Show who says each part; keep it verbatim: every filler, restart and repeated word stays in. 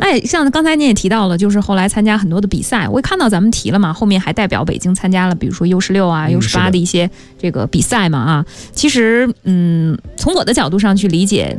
Speaker 1: 哎，像刚才您也提到了，就是后来参加很多的比赛，我也看到咱们提了嘛，后面还代表北京参加了，比如说 U 十六啊、
Speaker 2: 嗯、
Speaker 1: U 十八的一些这个比赛嘛啊。其实，嗯，从我的角度上去理解。